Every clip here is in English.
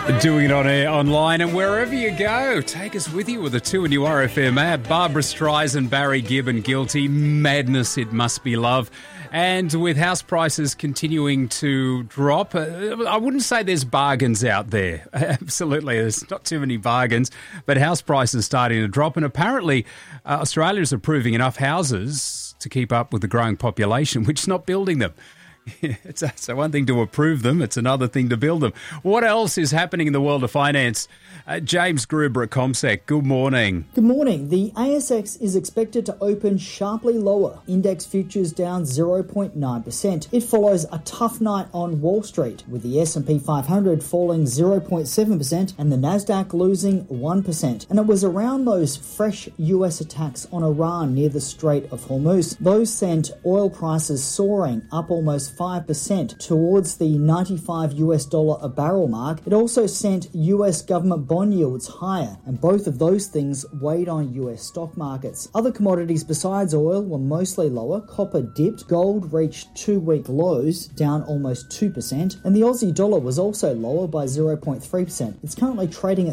Doing it on air, online, and wherever you go. Take us with you with the 2NURFM app. Barbara Streisand, Barry Gibb, Guilty. Madness, It Must Be Love. And with house prices continuing to drop, I wouldn't say there's bargains out there. Absolutely, there's not too many bargains, but house prices starting to drop. And apparently, Australia is approving enough houses to keep up with the growing population, which is not building them. It's one thing to approve them, it's another thing to build them. What else is happening in the world of finance? James Gruber at CommSec, good morning. Good morning. The ASX is expected to open sharply lower. Index futures down 0.9%. It follows a tough night on Wall Street, with the S&P 500 falling 0.7% and the Nasdaq losing 1%. And it was around those fresh US attacks on Iran near the Strait of Hormuz. Those sent oil prices soaring up almost 5% towards the $95 a barrel mark. It also sent US government bond yields higher, and both of those things weighed on US stock markets. Other commodities besides oil were mostly lower. Copper dipped, gold reached 2-week lows, down almost 2%, and the Aussie dollar was also lower by 0.3%. It's currently trading at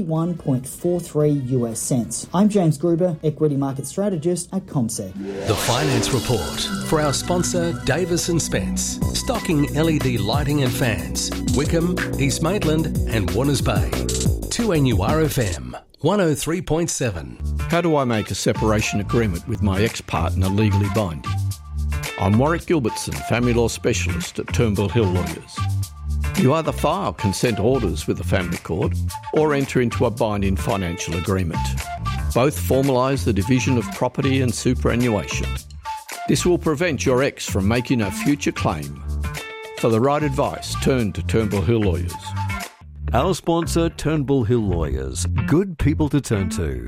71.43 US cents. I'm James Gruber, equity market strategist at CommSec. The Finance Report for our sponsor Davis & Spence, stocking LED lighting and fans, Wickham, East Maitland and Warners Bay. 2NURFM 103.7. How do I make a separation agreement with my ex-partner legally binding? I'm Warwick Gilbertson, family law specialist at Turnbull Hill Lawyers. You either file consent orders with the family court or enter into a binding financial agreement. Both formalise the division of property and superannuation. This will prevent your ex from making a future claim. For the right advice, turn to Turnbull Hill Lawyers. Our sponsor, Turnbull Hill Lawyers. Good people to turn to.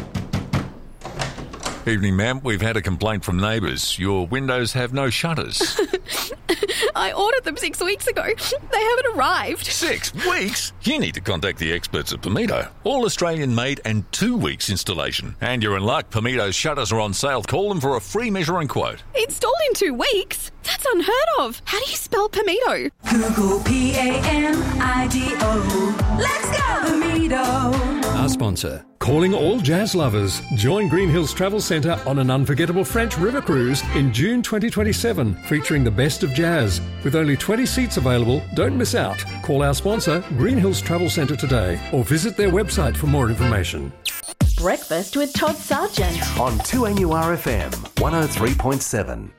Evening, ma'am. We've had a complaint from neighbours. Your windows have no shutters. I ordered them 6 weeks ago. They haven't arrived. 6 weeks? You need to contact the experts at Pimento. All Australian made and 2 weeks installation. And you're in luck. Pimeto's shutters are on sale. Call them for a free measuring quote. Installed in 2 weeks? That's unheard of. How do you spell Pimento? Google P-A-M-I-D-O. Let's go, Pimento. Our sponsor, calling all jazz lovers. Join Green Hills Travel Centre on an unforgettable French river cruise in June 2027, featuring the best of jazz. With only 20 seats available, don't miss out. Call our sponsor, Green Hills Travel Centre today, or visit their website for more information. Breakfast with Todd Sargent On 2NURFM 103.7.